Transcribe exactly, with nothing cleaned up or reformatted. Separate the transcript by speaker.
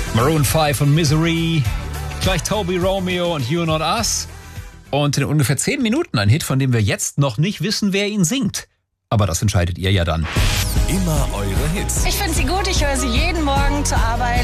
Speaker 1: Maroon fünf und Misery. Gleich Toby Romeo und You Not Us. Und in ungefähr zehn Minuten ein Hit, von dem wir jetzt noch nicht wissen, wer ihn singt. Aber das entscheidet ihr ja dann.
Speaker 2: Immer eure Hits.
Speaker 3: Ich finde sie gut, ich höre sie jeden Morgen zur Arbeit.